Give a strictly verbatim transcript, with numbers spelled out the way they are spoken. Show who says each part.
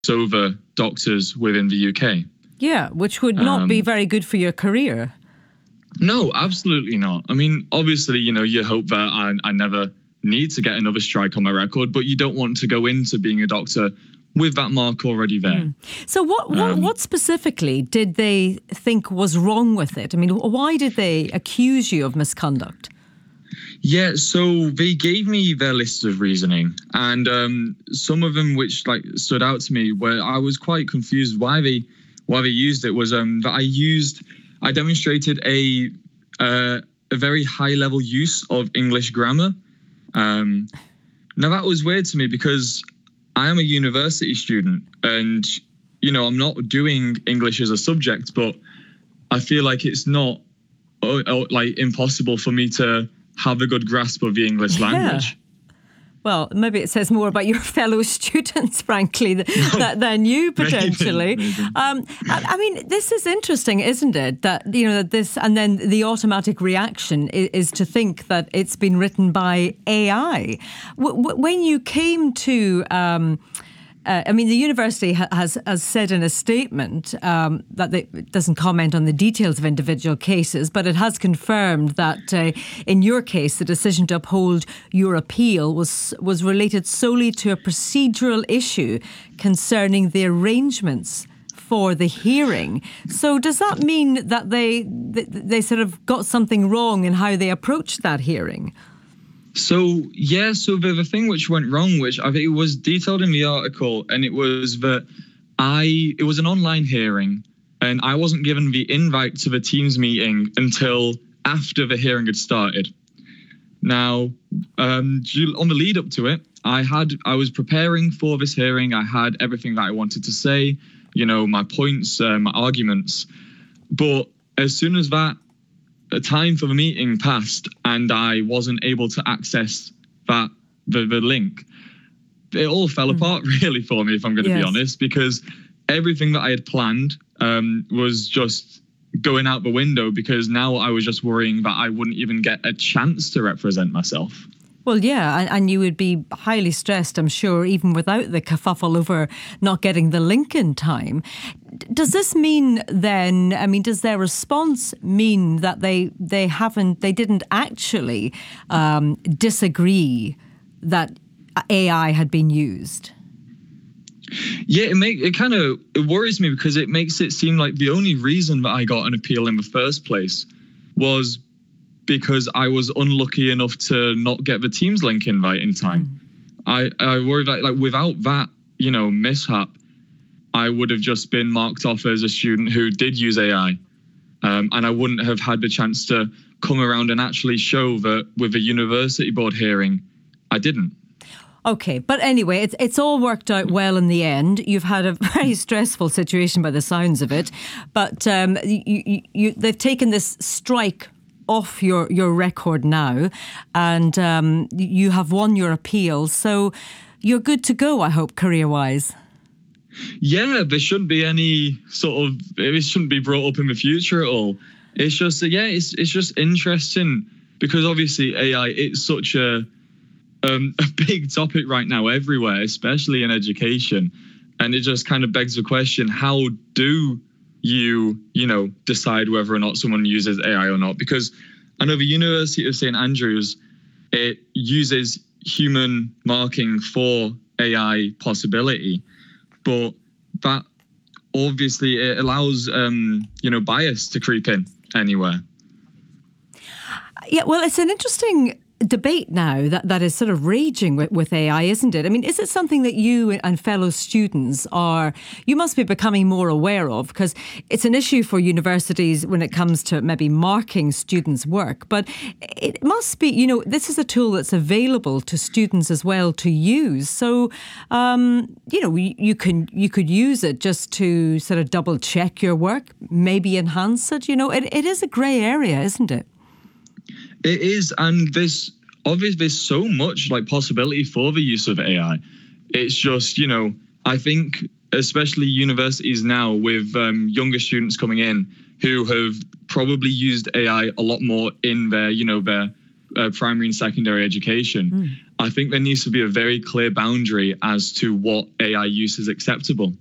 Speaker 1: over doctors within the U K.
Speaker 2: Yeah, which would not um, be very good for your career.
Speaker 1: No, absolutely not. I mean, obviously, you know, you hope that I, I never need to get another strike on my record, but you don't want to go into being a doctor with that mark already there. Mm.
Speaker 2: So what, what, um, what specifically did they think was wrong with it? I mean, why did they accuse you of misconduct?
Speaker 1: Yeah, so they gave me their list of reasoning, and um, some of them which like stood out to me where I was quite confused why they why they used it was um, that I used I demonstrated a uh, a very high level use of English grammar. Um, now that was weird to me because I am a university student, and you know I'm not doing English as a subject, but I feel like it's not uh, uh, like impossible for me to have a good grasp of the English language.
Speaker 2: Yeah. Well, maybe it says more about your fellow students, frankly, than, than you potentially.
Speaker 1: Maybe, maybe.
Speaker 2: Um, I, I mean, this is interesting, isn't it? That you know that this, and then the automatic reaction is, is to think that it's been written by A I. W- w- when you came to. Um, Uh, I mean, the university ha- has, has said in a statement um, that they, it doesn't comment on the details of individual cases, but it has confirmed that uh, in your case, the decision to uphold your appeal was was related solely to a procedural issue concerning the arrangements for the hearing. So does that mean that they they, they sort of got something wrong in how they approached that hearing?
Speaker 1: So, yeah, so the, the thing which went wrong, which I think it was detailed in the article, and it was that I, it was an online hearing, and I wasn't given the invite to the Teams meeting until after the hearing had started. Now, um, on the lead up to it, I had, I was preparing for this hearing. I had everything that I wanted to say, you know, my points, uh, my arguments. But as soon as that a time for the meeting passed and I wasn't able to access that the, the link, it all fell mm. apart really for me, if I'm going to yes. be honest, because everything that I had planned um, was just going out the window because now I was just worrying that I wouldn't even get a chance to represent myself.
Speaker 2: Well, yeah, and, and you would be highly stressed, I'm sure, even without the kerfuffle over not getting the link in time. Does this mean then, I mean, does their response mean that they they haven't, they didn't actually um, disagree that A I had been used?
Speaker 1: Yeah, it make it kind of it worries me because it makes it seem like the only reason that I got an appeal in the first place was because I was unlucky enough to not get the Teams link invite in time. Mm. I, I worry that like without that, you know, mishap, I would have just been marked off as a student who did use A I. Um, and I wouldn't have had the chance to come around and actually show that with a university board hearing, I didn't.
Speaker 2: Okay, but anyway, it's it's all worked out well in the end. You've had a very stressful situation by the sounds of it, but um, you, you, you, they've taken this strike off your, your record now, and um, you have won your appeal. So you're good to go, I hope, career-wise.
Speaker 1: Yeah, there shouldn't be any sort of, it shouldn't be brought up in the future at all. It's just, yeah, it's it's just interesting because obviously A I, it's such a, um, a big topic right now everywhere, especially in education. And it just kind of begs the question, how do you, you know, decide whether or not someone uses A I or not? Because I know the University of Saint Andrews, it uses human marking for A I possibility, but that obviously it allows, um, you know, bias to creep in anywhere.
Speaker 2: Yeah, well, it's an interesting debate now that, that is sort of raging with, with A I, isn't it? I mean, is it something that you and fellow students are, you must be becoming more aware of? Because it's an issue for universities when it comes to maybe marking students' work. But it must be, you know, this is a tool that's available to students as well to use. So, um, you know, you, you can you could use it just to sort of double check your work, maybe enhance it. You know, it, it is a grey area, isn't it?
Speaker 1: It is, and there's obviously there's so much like possibility for the use of A I. It's just, you know, I think especially universities now with um, younger students coming in who have probably used A I a lot more in their, you know, their uh, primary and secondary education. Mm. I think there needs to be a very clear boundary as to what A I use is acceptable.